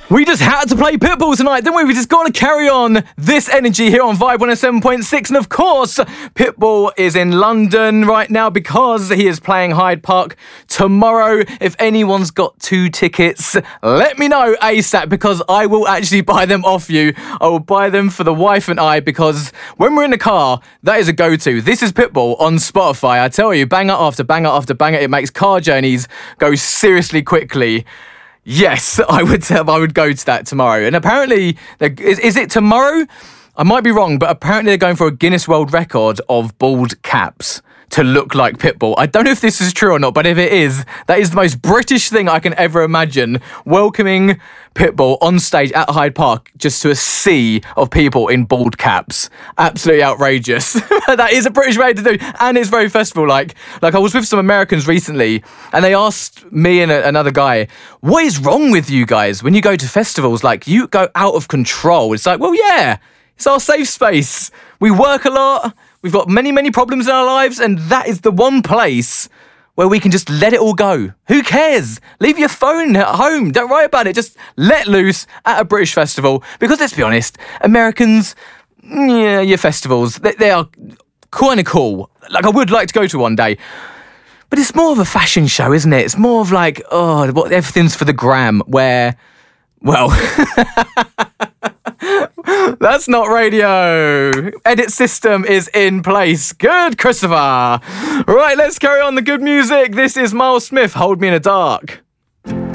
We just had to play Pitbull tonight, didn't we? We just got to carry on this energy here on Vibe 107.6. And of course, Pitbull is in London right now because he is playing Hyde Park tomorrow. If anyone's got 2 tickets, let me know ASAP because I will actually buy them off you. I will buy them for the wife and I because when we're in the car, that is a go-to. This is Pitbull on Spotify. I tell you, banger after banger after banger. It makes car journeys go seriously quickly. Yes, I would go to that tomorrow. And apparently, is it tomorrow? I might be wrong, but apparently they're going for a Guinness World Record of bald caps to look like Pitbull. I don't know if this is true or not, but if it is, that is the most British thing I can ever imagine. Welcoming Pitbull on stage at Hyde Park just to a sea of people in bald caps. Absolutely outrageous. That is a British way to do, and it's very festival-like. Like I was with some Americans recently, and they asked me and another guy, what is wrong with you guys when you go to festivals? Like, you go out of control. It's like, well, yeah, it's our safe space. We work a lot. We've got many, many problems in our lives, and that is the one place where we can just let it all go. Who cares? Leave your phone at home. Don't worry about it. Just let loose at a British festival. Because let's be honest, Americans, yeah, your festivals, they are kind of cool. Like, I would like to go to one day. But it's more of a fashion show, isn't it? It's more of like, everything's for the gram, where, well... That's not radio. Edit system is in place. Good, Christopher. Right, let's carry on the good music. This is Miles Smith, Hold Me in the Dark.